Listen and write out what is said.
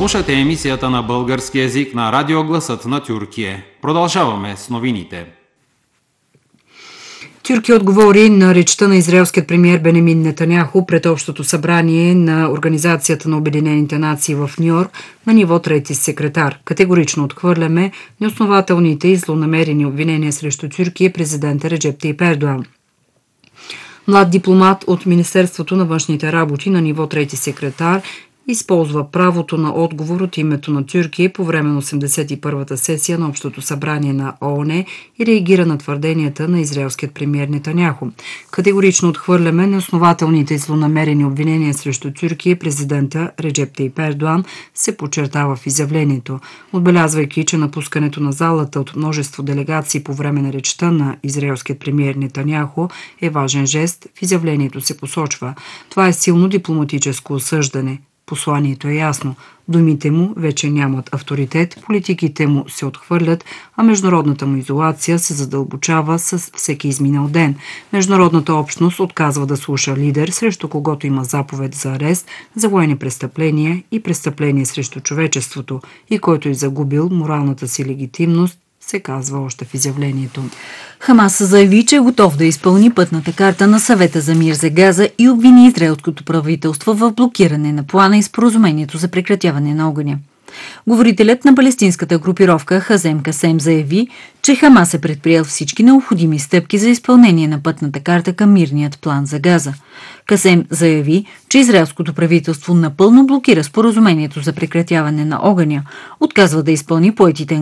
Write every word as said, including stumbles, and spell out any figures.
Слушате емисията на български език на Радио Гласът на Тюркия. Продължаваме с новините. Тюркия отговори на речта на израелският премиер Бенемин Нетаняху пред Общото събрание на Организацията на Обединените нации в Ню-Йорк на ниво трети секретар. Категорично отхвърляме неоснователните и злонамерени обвинения срещу Тюркия президента Реджеп Тайип Ердоан. Млад дипломат от Министерството на външните работи на ниво трети секретар използва правото на отговор от името на Тюркия по време на осемдесет и първата сесия на Общото събрание на ООН и реагира на твърденията на израелският премиер Нетаняху. Категорично отхвърляме неоснователните и злонамерени обвинения срещу Тюркия и президента Реджеп Тайип Ердоан, се подчертава в изявлението, отбелязвайки, че напускането на залата от множество делегации по време на речта на израелският премиер Нетаняху е важен жест. В изявлението се посочва: това е силно дипломатическо осъждане. Посланието е ясно. Думите му вече нямат авторитет, политиките му се отхвърлят, а международната му изолация се задълбочава с всеки изминал ден. Международната общност отказва да слуша лидер, срещу когото има заповед за арест, за военни престъпления и престъпления срещу човечеството и който е загубил моралната си легитимност, се казва още в изявлението. Хамас заяви, че е готов да изпълни пътната карта на Съвета за мир за Газа и обвини израелското правителство в блокиране на плана и споразумението за прекратяване на огъня. Говорителят на палестинската групировка Хазем Касем заяви, че Хамас е предприел всички необходими стъпки за изпълнение на пътната карта към мирният план за Газа. Касем заяви, че израелското правителство напълно блокира споразумението за прекратяване на огъня, отказва да изпълни поетите